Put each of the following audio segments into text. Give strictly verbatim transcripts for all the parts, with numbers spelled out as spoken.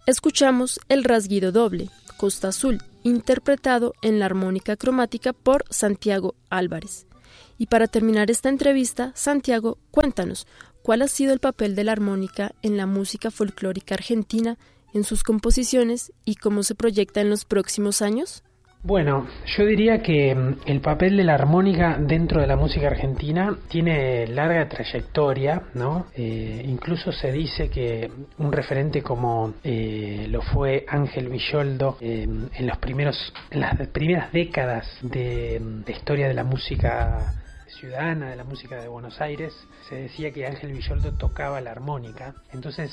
Escuchamos El rasguido doble, Costa Azul, interpretado en la armónica cromática por Santiago Álvarez. Y para terminar esta entrevista, Santiago, cuéntanos, ¿cuál ha sido el papel de la armónica en la música folclórica argentina, en sus composiciones y cómo se proyecta en los próximos años? Bueno, yo diría que el papel de la armónica dentro de la música argentina tiene larga trayectoria, ¿no? Eh, incluso se dice que un referente como eh, lo fue Ángel Villoldo eh, en los primeros, en las primeras décadas de, de historia de la música ciudadana, de la música de Buenos Aires, se decía que Ángel Villoldo tocaba la armónica. Entonces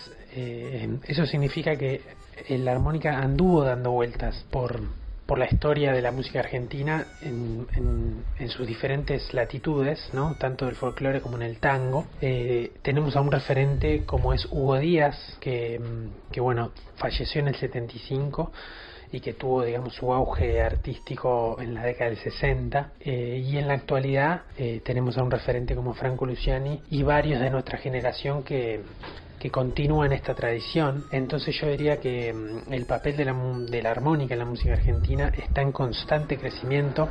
eh, eso significa que la armónica anduvo dando vueltas por por la historia de la música argentina en, en, en sus diferentes latitudes, ¿no? Tanto del folclore como en el tango. Eh, tenemos a un referente como es Hugo Díaz, que, que bueno, falleció en el setenta y cinco y que tuvo, digamos, su auge artístico en la década del sesenta, eh, y en la actualidad eh, tenemos a un referente como Franco Luciani y varios de nuestra generación que que continúan esta tradición. Entonces yo diría que mm, el papel de la, de la armónica en la música argentina está en constante crecimiento,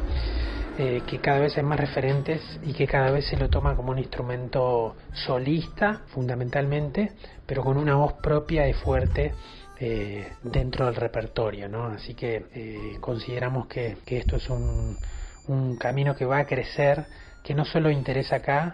eh, que cada vez hay más referentes y que cada vez se lo toma como un instrumento solista, fundamentalmente, pero con una voz propia y fuerte eh, dentro del repertorio, ¿no? Así que eh, consideramos que, que esto es un, un camino que va a crecer, que no solo interesa acá,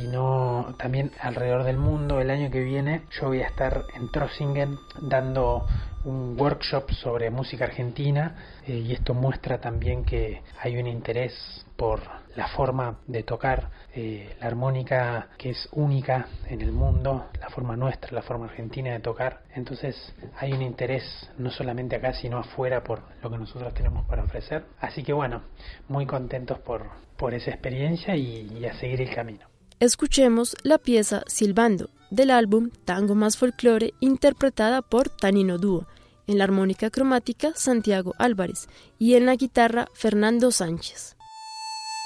sino también alrededor del mundo. El año que viene yo voy a estar en Trossingen dando un workshop sobre música argentina, eh, y esto muestra también que hay un interés por la forma de tocar eh, la armónica, que es única en el mundo, la forma nuestra, la forma argentina de tocar. Entonces hay un interés no solamente acá sino afuera por lo que nosotros tenemos para ofrecer. Así que bueno, muy contentos por, por esa experiencia y, y a seguir el camino. Escuchemos la pieza Silbando del álbum Tango más Folclore, interpretada por Tanino Dúo, en la armónica cromática Santiago Álvarez y en la guitarra Fernando Sánchez.